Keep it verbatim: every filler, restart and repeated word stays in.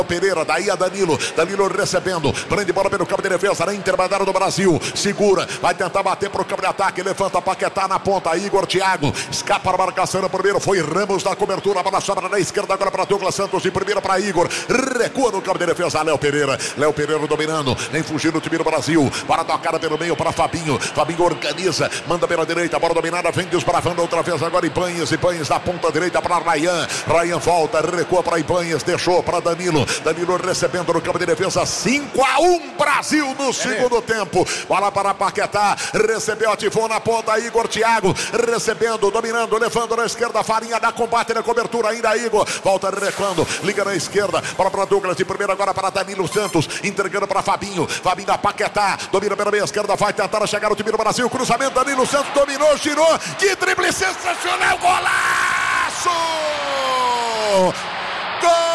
Pereira, daí a Danilo, Danilo recebendo, prende bola pelo campo de defesa, na intermediária do Brasil, segura, vai tentar bater pro campo de ataque, levanta Paquetá na ponta, Igor Thiago, escapa a marcação no primeiro, foi Ramos da cobertura, a bola sobra na esquerda, agora para Douglas Santos, de primeira para Igor, recua no campo de defesa, Léo Pereira, Léo Pereira dominando, nem fugindo o time do Brasil, para tocada pelo meio para Fabinho, Fabinho organiza, manda pela direita, bola dominada, vem desbravando outra vez, agora Ibanez, Ibanez da ponta direita para Ryan, Ryan volta, recua para Ibanez, deixou para Danilo, Danilo recebendo no campo de defesa, cinco a um Brasil no segundo é. tempo, bola para Paquetá, recebeu, ativou na ponta, Igor Thiago, recebendo, dominando, levando na esquerda, Farinha dá combate na cobertura, ainda Igor, volta recuando, liga na esquerda, bola para Douglas, de primeira agora para Danilo Santos, entregando para Fabinho, Fabinho da Paquetá, domina pela meia esquerda, vai tentar chegar o time do Brasil, cruzamento, Danilo Santos dominou, girou, que drible sensacional, golaço! Gol!